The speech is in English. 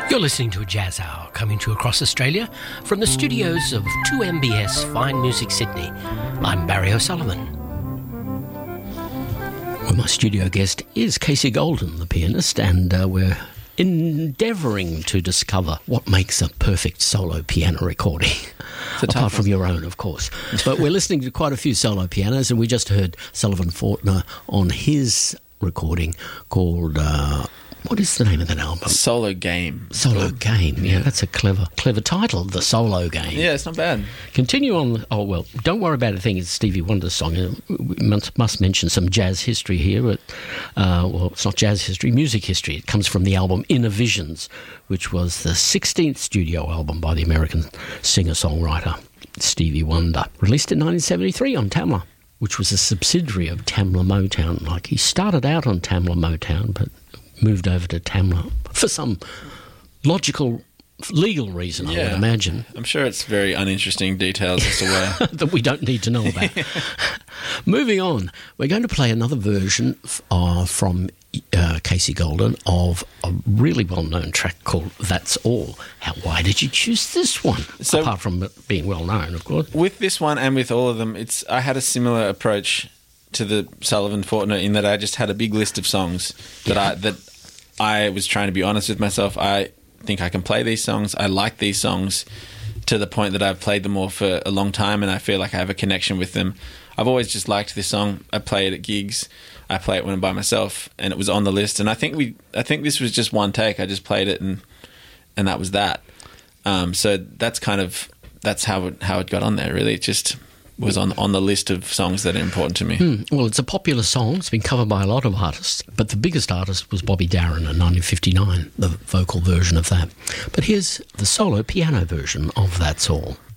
You're listening to a Jazz Hour coming to you across Australia from the studios of 2MBS Fine Music Sydney. I'm Barry O'Sullivan. Well, my studio guest is Casey Golden, the pianist, and we're endeavouring to discover what makes a perfect solo piano recording. Apart from your own, of course. But we're listening to quite a few solo pianos, and we just heard Sullivan Fortner on his recording called... what is the name of that album? Solo Game. Solo Game, yeah, that's a clever title, The Solo Game. Yeah, it's not bad. Continue on. Oh, well, Don't Worry About a Thing is Stevie Wonder's song. We must mention some jazz history here. But, well, it's not jazz history, music history. It comes from the album Inner Visions, which was the 16th studio album by the American singer-songwriter Stevie Wonder, released in 1973 on Tamla, which was a subsidiary of Tamla Motown. Like, he started out on Tamla Motown, but moved over to Tamla for some logical, legal reason, I would imagine. I'm sure it's very uninteresting details as to why. That we don't need to know about. Moving on, we're going to play another version from Casey Golden of a really well-known track called That's All. Why did you choose this one? So, apart from it being well-known, of course. With this one and with all of them, I had a similar approach to the Sullivan Fortner in that I just had a big list of songs that I was trying to be honest with myself. I think I can play these songs. I like these songs to the point that I've played them all for a long time and I feel like I have a connection with them. I've always just liked this song. I play it at gigs. I play it when I'm by myself, and it was on the list. And I think this was just one take. I just played it and that was that. So that's how it got on there. Really, it just was on the list of songs that are important to me. Well, it's a popular song. It's been covered by a lot of artists, but the biggest artist was Bobby Darin in 1959, the vocal version of that. But here's the solo piano version of That's All.